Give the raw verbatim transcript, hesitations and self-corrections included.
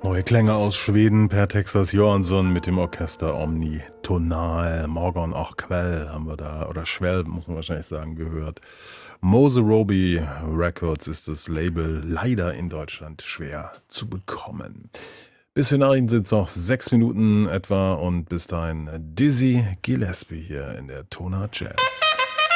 Neue Klänge aus Schweden per Texas Johansson mit dem Orchester Omnitonal. Morgon auch Quell haben wir da, oder Schwell muss man wahrscheinlich sagen, gehört. Mose Roby Records ist das Label, leider in Deutschland schwer zu bekommen. Bis für Nachrichten sind es noch sechs Minuten etwa und bis dahin Dizzy Gillespie hier in der Tona Jazz.